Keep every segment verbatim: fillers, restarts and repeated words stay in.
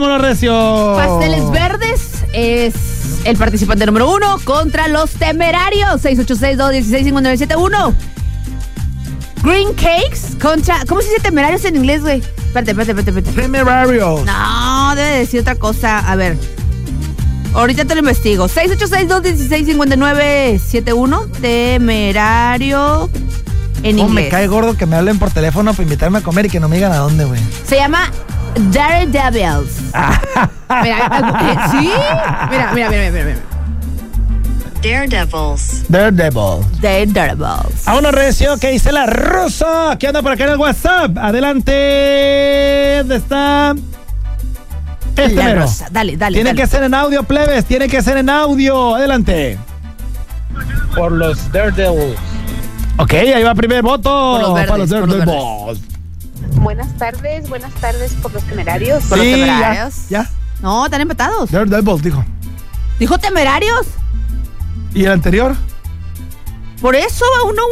Vámonos, recio. Pasteles Verdes es el participante número uno contra los Temerarios. seis ocho seis, dos uno seis, cinco nueve siete uno. Green Cakes contra... ¿Cómo se dice Temerarios en inglés, güey? Espérate, espérate, espérate, espérate. Temerarios. No, debe decir otra cosa. A ver. Ahorita te lo investigo. seis ocho seis, dos uno seis, cinco nueve siete uno. Temerario en Oh, inglés. me cae gordo que me hablen por teléfono para invitarme a comer y que no me digan a dónde, güey. Se llama Daredevils. Mira, ¿sí? Mira, mira, mira, mira, mira. Daredevils. Daredevil. Daredevils. A uno, recio, que dice la Rosa, que anda por acá en el WhatsApp. Adelante. ¿Dónde está? Este La mero. Rosa. Dale, dale, Tiene dale. que ser en audio, plebes. Tiene que ser en audio. Adelante. Por los Daredevils. Ok, ahí va primer voto. Por los verdes, para los por los Daredevils. Buenas tardes, buenas tardes por los Temerarios. Por los Sí, Temerarios. ya, ya. No, están empatados. Daredevils, dijo. ¿Dijo Temerarios? ¿Y el anterior? Por eso va uno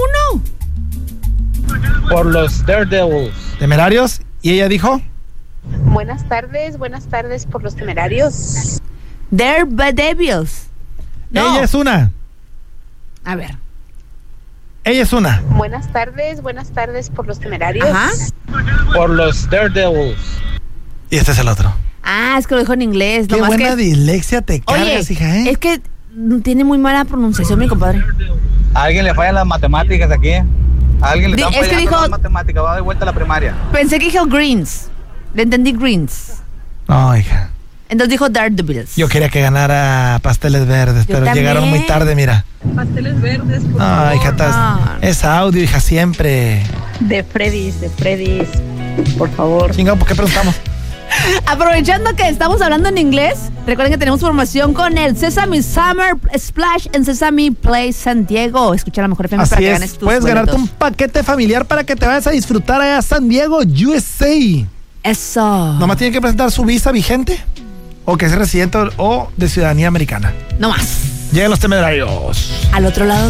uno. Por los Daredevils. Temerarios. ¿Y ella dijo? Buenas tardes, buenas tardes por los Temerarios. Daredevils. No. Ella es una. A ver. Ella es una. Buenas tardes, buenas tardes por los Temerarios. Ajá. Por los Daredevils. Y este es el otro. Ah, es que lo dijo en inglés. Qué nomás buena que... dislexia te Oye, cargas, hija, ¿eh? es que tiene muy mala pronunciación, mi compadre. A alguien le fallan las matemáticas aquí. A alguien le Di- están es que fallando dijo- las matemáticas. Va de vuelta a la primaria. Pensé que dijo Greens. Le entendí Greens. No, hija. Entonces dijo Daredevils. Yo quería que ganara Pasteles Verdes, Yo pero también. llegaron muy tarde, mira. Pasteles verdes, por No, hija, estás- No. es audio, hija, siempre. De Freddy's, de Freddy's, por favor. Chingado, ¿por qué preguntamos? Aprovechando que estamos hablando en inglés, recuerden que tenemos promoción con el Sesame Summer Splash en Sesame Play San Diego. Escucha la mejor F M para Así que es, ganes tus puedes ganarte un boletos. paquete familiar para que te vayas a disfrutar allá a San Diego, U S A. Eso. Nomás tiene que presentar su visa vigente o que sea residente o de ciudadanía americana. No más. Llegan los Temerarios. Al otro lado